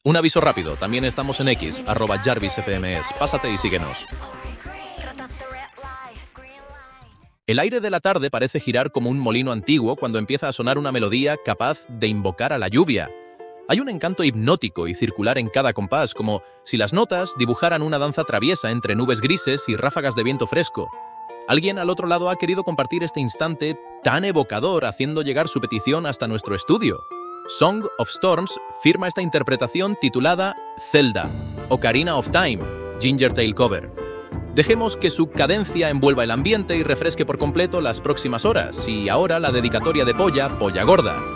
Un aviso rápido, también estamos en X, @JarvisFMS. Pásate y síguenos. El aire de la tarde parece girar como un molino antiguo cuando empieza a sonar una melodía capaz de invocar a la lluvia. Hay un encanto hipnótico y circular en cada compás, como si las notas dibujaran una danza traviesa entre nubes grises y ráfagas de viento fresco. Alguien al otro lado ha querido compartir este instante tan evocador, haciendo llegar su petición hasta nuestro estudio. Song of Storms firma esta interpretación titulada Zelda, Ocarina of Time, Ginger Tail Cover. Dejemos que su cadencia envuelva el ambiente y refresque por completo las próximas horas. Y ahora la dedicatoria de Polla Gorda.